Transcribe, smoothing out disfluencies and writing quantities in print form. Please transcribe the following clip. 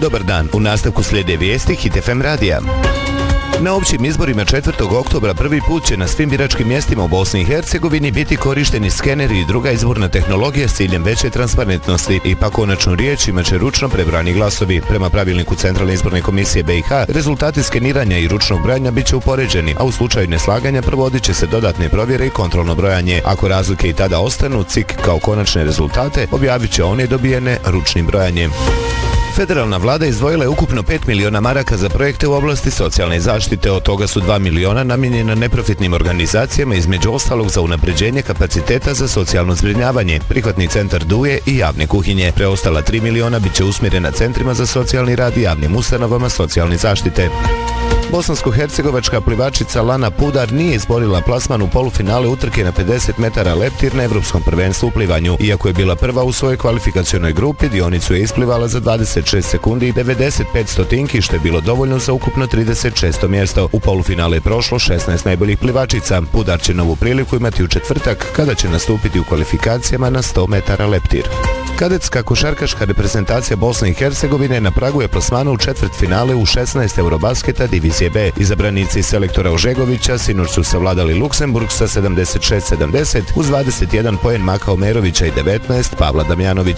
Dobar dan, u nastavku slijede vijesti Hit FM radija. Na općim izborima 4. oktobra prvi put će na svim biračkim mjestima u Bosni i Hercegovini biti korišteni skeneri i druga izborna tehnologija s ciljem veće transparentnosti. Ipak konačnu riječ imat će ručno prebrojani glasovi. Prema pravilniku Centralne izborne komisije BiH, rezultati skeniranja i ručnog brojanja bit će upoređeni, a u slučaju neslaganja provodit će se dodatne provjere i kontrolno brojanje. Ako razlike i tada ostanu, CIK kao konačne rezultate objavit će one dobijene ručnim brojanjem. Federalna vlada izdvojila je ukupno 5 miliona maraka za projekte u oblasti socijalne zaštite, od toga su 2 miliona namijenjena neprofitnim organizacijama, između ostalog za unapređenje kapaciteta za socijalno zbrinjavanje, prihvatni centar Duje i javne kuhinje. Preostala 3 miliona bit će usmjerena centrima za socijalni rad i javnim ustanovama socijalne zaštite. Bosansko-hercegovačka plivačica Lana Pudar nije izborila plasman u polufinale utrke na 50 metara leptir na Evropskom prvenstvu u plivanju. Iako je bila prva u svojoj kvalifikacionoj grupi, dionicu je isplivala za 26 sekundi i 95 stotinki, što je bilo dovoljno za ukupno 36. mjesto. U polufinale je prošlo 16 najboljih plivačica. Pudar će novu priliku imati u četvrtak, kada će nastupiti u kvalifikacijama na 100 metara leptir. Kadetska košarkaška reprezentacija Bosne i Hercegovine na pragu je plasmana u četvrtfinale u 16 Eurobasketa divizije B. Izabranici selektora Ožegovića sinoć su savladali Luksemburg sa 76-70 uz 21 poen Maka Omerovića i 19 Pavla Damjanovića.